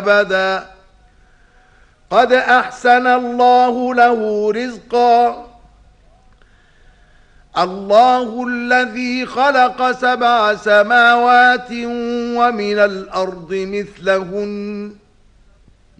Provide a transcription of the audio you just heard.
أبدا قد أحسن الله له رزقا الله الذي خلق 7 سماوات ومن الأرض مثلهن